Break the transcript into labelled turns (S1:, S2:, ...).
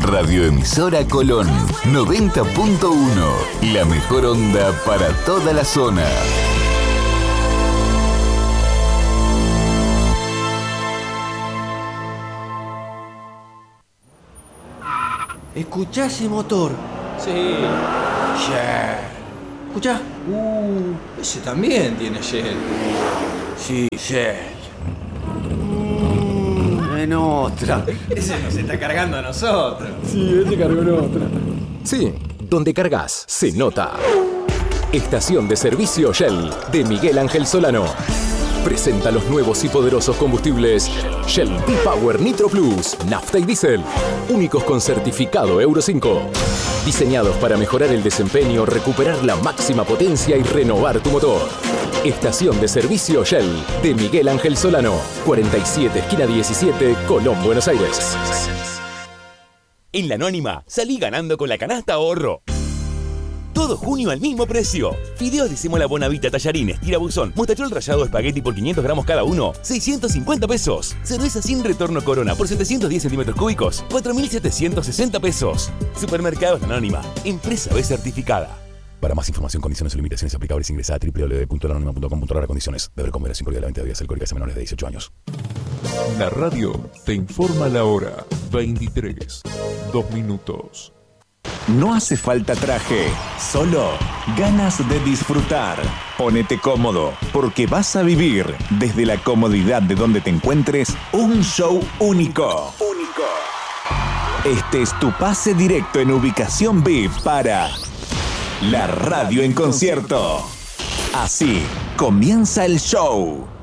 S1: Radioemisora Colón 90.1. La mejor onda para toda la zona.
S2: ¿Escuchá ese motor?
S3: Sí.
S2: Shell. ¿Escuchá?
S3: Ese también tiene Shell.
S2: Sí, Shell. En otra.
S3: Ese nos está cargando a nosotros.
S4: Sí, ese cargó en otra.
S5: Sí, donde cargas se nota. Estación de servicio Shell de Miguel Ángel Solano. Presenta los nuevos y poderosos combustibles Shell V-Power Nitro Plus, nafta y diésel, únicos con certificado Euro 5. Diseñados para mejorar el desempeño, recuperar la máxima potencia y renovar tu motor. Estación de servicio Shell de Miguel Ángel Solano, 47 esquina 17, Colón, Buenos Aires.
S6: En la Anónima, salí ganando con la canasta ahorro. Todo junio al mismo precio. Fideos de semola Bonavita, tallarines, tirabuzón, mostachol rallado, espagueti por 500 gramos cada uno, 650 pesos. Cerveza sin retorno Corona por 710 centímetros cúbicos, 4.760 pesos. Supermercados La Anónima, empresa B certificada. Para más información, condiciones y limitaciones aplicables, ingresa a www.lanonima.com.ar. Condiciones. Beber con moderación. Cordial. La venta de bebidas alcohólicas a menores de 18 años.
S7: La radio te informa la hora. 23, 2 minutos.
S8: No hace falta traje, solo ganas de disfrutar. Ponete cómodo, porque vas a vivir, desde la comodidad de donde te encuentres, un show único. Este es tu pase directo en ubicación VIP para la radio en concierto. Así comienza el show.